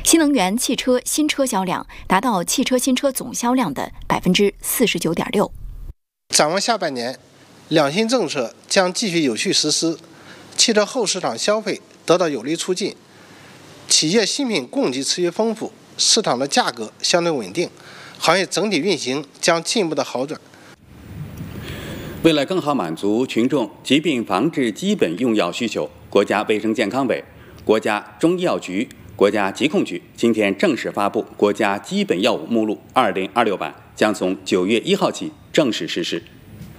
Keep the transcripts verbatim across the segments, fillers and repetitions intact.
新能源汽车新车销量达到汽车新车总销量的百分之四十九点六。 展望下半年，两新政策将继续有序实施，汽车后市场消费得到有力促进，企业新品供给持续丰富，市场的价格相对稳定，行业整体运行将进一步的好转。 为了更好满足群众疾病防治基本用药需求，国家卫生健康委、国家中医药局、国家疾控局今天正式发布国家基本药物目录二零二六版，将从九月一号起正式实施。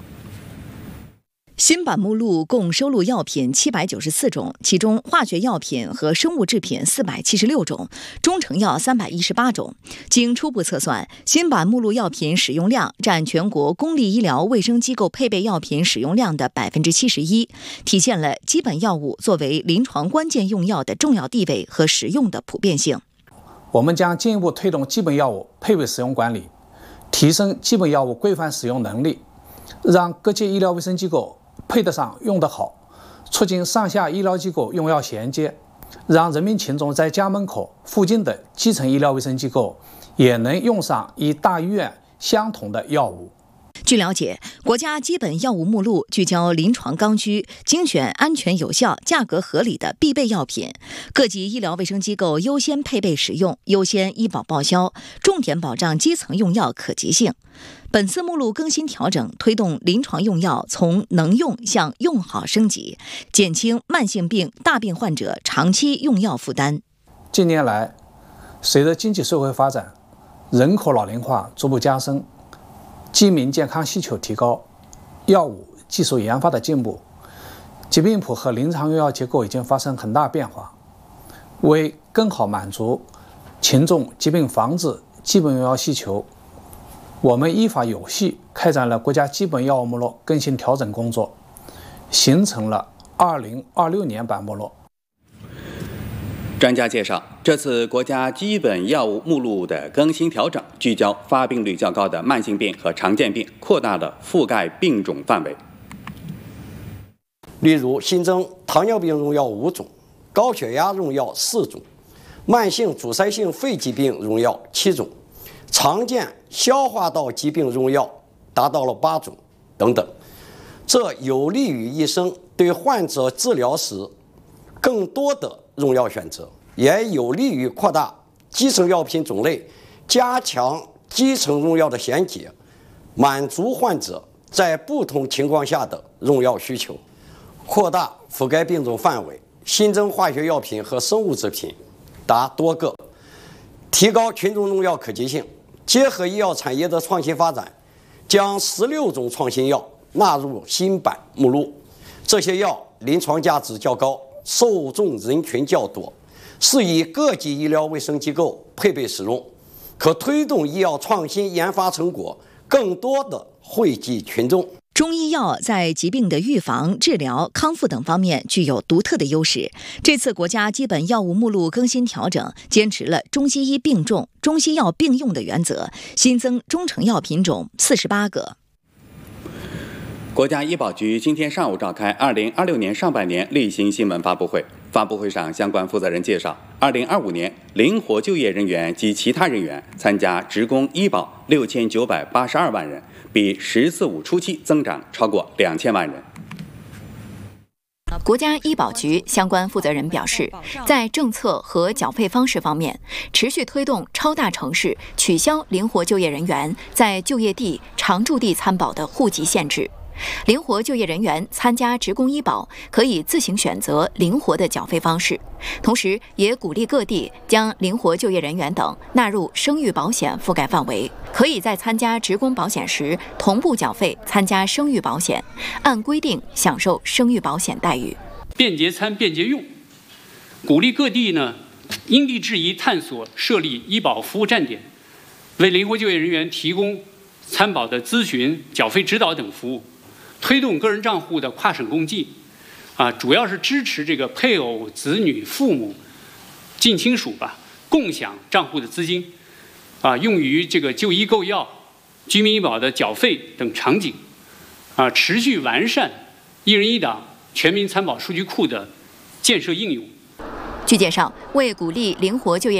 新版目录共收录药品七百九十四种，其中化学药品和生物制品四百七十六种，中成药三百一十八种。经初步测算，新版目录药品使用量占全国公立医疗卫生机构配备药品使用量的百分之七十一，体现了基本药物作为临床关键用药的重要地位和使用的普遍性。 我们将进一步推动基本药物配备使用管理，提升基本药物规范使用能力，让各级医疗卫生机构配得上用得好，促进上下医疗机构用药衔接，让人民群众在家门口附近的基层医疗卫生机构也能用上与大医院相同的药物。 据了解，国家基本药物目录聚焦临床刚需，精选安全有效、价格合理的必备药品，各级医疗卫生机构优先配备使用，优先医保报销，重点保障基层用药可及性。本次目录更新调整，推动临床用药从能用向用好升级，减轻慢性病、大病患者长期用药负担。 近年来，随着经济社会发展，人口老龄化逐步加深，居民健康需求提高，药物技术研发的进步，疾病谱和临床用药结构已经发生很大变化。为更好满足群众疾病防治基本用药需求，我们依法有序开展了国家基本药物目录更新调整工作，形成了二零二六年版目录。 专家介绍，这次国家基本药物目录的更新调整，聚焦发病率较高的慢性病和常见病，扩大了覆盖病种范围。 例如，新增糖尿病用药五种，高血压用药四种，慢性阻塞性肺疾病用药七种，常见消化道疾病用药达到了八种等等。这有利于医生对患者治疗时更多的用药选择，也有利于扩大基层药品种类，加强基层用药的衔接，满足患者在不同情况下的用药需求，扩大覆盖病种范围，新增化学药品和生物制品达多个，提高群众用药可及性。结合医药产业的创新发展，将十六种创新药纳入新版目录。这些药临床价值较高，受众人群较多，适宜各级医疗卫生机构配备使用，可推动医药创新研发成果更多的惠及群众。 中医药在疾病的预防、治疗、康复等方面具有独特的优势。这次国家基本药物目录更新调整，坚持了中西医并重、中西药并用的原则，新增中成药品种四十八个。 国家医保局今天上午召开二零二六年上半年例行新闻发布会。发布会上，相关负责人介绍，二零二五年灵活就业人员及其他人员参加职工医保六千九百八十二万人，比“十四五”初期增长超过两千万人。 国家医保局相关负责人表示，在政策和缴费方式方面，持续推动超大城市取消灵活就业人员在就业地、常住地参保的户籍限制。灵活就业人员参加职工医保可以自行选择灵活的缴费方式，同时也鼓励各地将灵活就业人员等纳入生育保险覆盖范围，可以在参加职工保险时同步缴费参加生育保险，按规定享受生育保险待遇。 便捷参便捷用，鼓励各地呢因地制宜探索设立医保服务站点，为灵活就业人员提供参保的咨询、缴费指导等服务。推动个人账户的跨省共济，啊，主要是支持这个配偶、子女、父母、近亲属吧共享账户的资金，啊，用于这个就医购药、居民医保的缴费等场景，啊，持续完善一人一档全民参保数据库的建设应用。 据介绍，为鼓励灵活就业